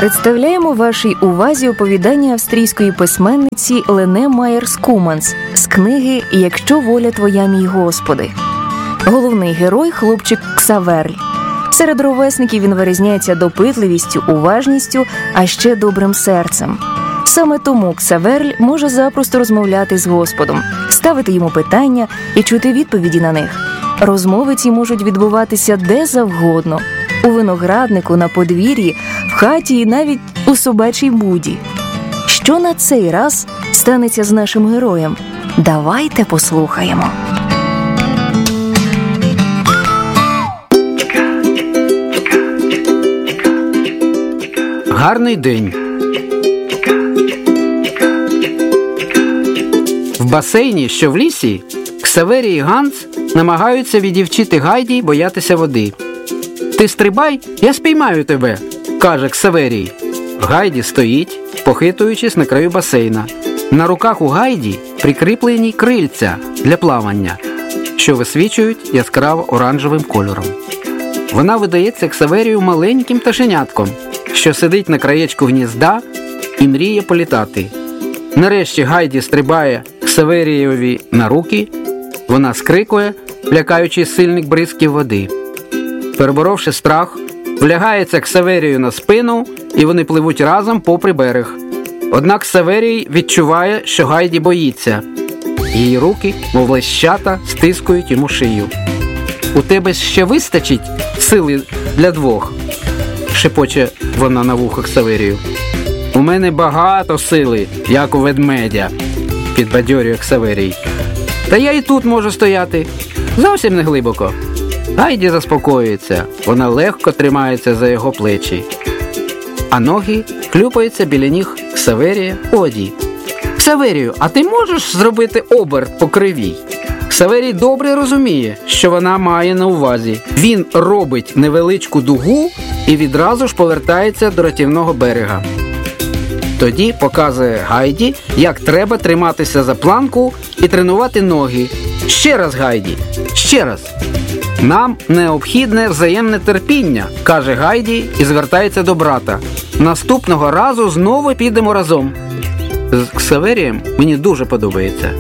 Представляємо вашій увазі оповідання австрійської письменниці Лене Майєрс-Куманс з книги «Якщо воля твоя, мій Господи». Головний герой – хлопчик Ксаверль. Серед ровесників він вирізняється допитливістю, уважністю, а ще добрим серцем. Саме тому Ксаверль може запросто розмовляти з Господом, ставити йому питання і чути відповіді на них. Розмови ці можуть відбуватися де завгодно – у винограднику, на подвір'ї, в хаті і навіть у собачій буді. Що на цей раз станеться з нашим героєм? Давайте послухаємо. Гарний день. В басейні, що в лісі, Ксаверій і Ганс намагаються відівчити Гайді боятися води. «Ти стрибай, я спіймаю тебе», – каже Ксаверій. Гайді стоїть, похитуючись на краю басейна. На руках у Гайді прикріплені крильця для плавання, що висвічують яскраво оранжевим кольором. Вона видається Ксаверію маленьким пташенятком, що сидить на краєчку гнізда і мріє політати. Нарешті Гайді стрибає Ксаверієві на руки, вона скрикує, лякаючи сильних бризків води. Переборовши страх, влягається Ксаверію на спину, і вони пливуть разом попри берег. Однак Ксаверій відчуває, що Гайді боїться. Її руки, мов лещата, стискують йому шию. «У тебе ще вистачить сили для двох?» – шепоче вона на вухо Ксаверію. «У мене багато сили, як у ведмедя», – підбадьорює Ксаверій. «Та я і тут можу стояти. Зовсім не глибоко». Гайді заспокоюється, вона легко тримається за його плечі. А ноги клюпаються біля ніг Ксаверія Оді. «Ксаверію, а ти можеш зробити оберт по кривій?» Ксаверій добре розуміє, що вона має на увазі. Він робить невеличку дугу і відразу ж повертається до рятівного берега. Тоді показує Гайді, як треба триматися за планку і тренувати ноги. «Ще раз, Гайді, ще раз!» «Нам необхідне взаємне терпіння», – каже Гайді і звертається до брата. «Наступного разу знову підемо разом». З Ксаверієм мені дуже подобається.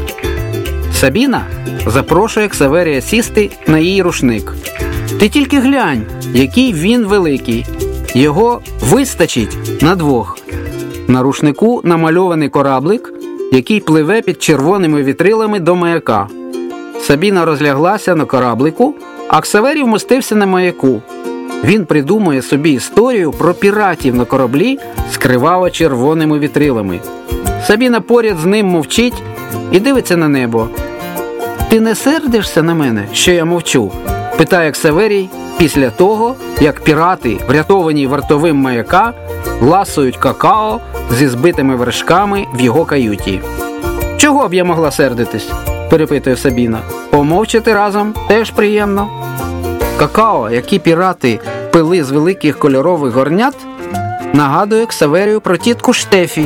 Сабіна запрошує Ксаверія сісти на її рушник. «Ти тільки глянь, який він великий. Його вистачить на двох». На рушнику намальований кораблик, який пливе під червоними вітрилами до маяка. Сабіна розляглася на кораблику, а Ксаверій вмостився на маяку. Він придумує собі історію про піратів на кораблі з криваво-червоними вітрилами. Сабіна поряд з ним мовчить і дивиться на небо. «Ти не сердишся на мене, що я мовчу?» – питає Ксаверій після того, як пірати, врятовані вартовим маяка, ласують какао зі збитими вершками в його каюті. «Чого б я могла сердитись?» – перепитує Сабіна. «Помовчати разом теж приємно». Какао, які пірати пили з великих кольорових горнят, нагадує Ксаверію про тітку Штефі.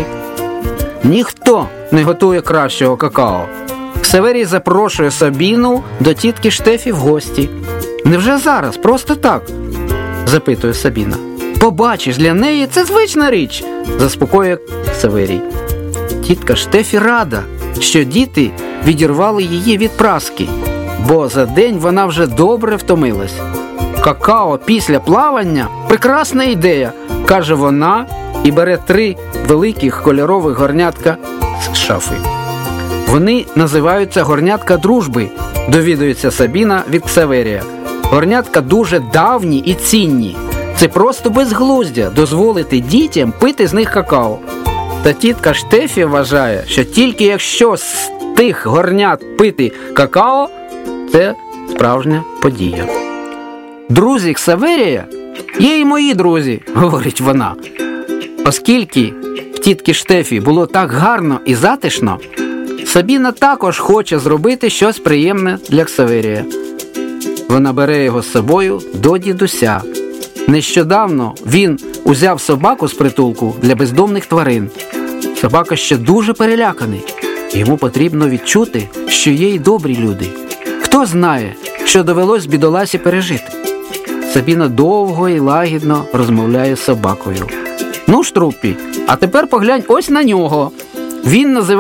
Ніхто не готує кращого какао. Ксаверій запрошує Сабіну до тітки Штефі в гості. «Невже зараз? Просто так?» – запитує Сабіна. «Побачиш, для неї це звична річ», – заспокоює Ксаверій. Тітка Штефі рада, що діти відірвали її від праски, бо за день вона вже добре втомилась. «Какао після плавання – прекрасна ідея», – каже вона і бере 3 великих кольорових горнятка з шафи. «Вони називаються горнятка дружби», – довідується Сабіна від Ксаверія. «Горнятка дуже давні і цінні. Це просто безглуздя дозволити дітям пити з них какао». Та тітка Штефі вважає, що тільки якщо з тих горнят пити какао, це справжня подія. «Друзі Ксаверія є і мої друзі», – говорить вона. Оскільки в тітки Штефі було так гарно і затишно, Сабіна також хоче зробити щось приємне для Ксаверія. Вона бере його з собою до дідуся. Нещодавно він узяв собаку з притулку для бездомних тварин. Собака ще дуже переляканий. Йому потрібно відчути, що є й добрі люди. Хто знає, що довелось бідоласі пережити. Сабіна довго і лагідно розмовляє з собакою. Ну, Штруппі, а тепер поглянь ось на нього. Він називає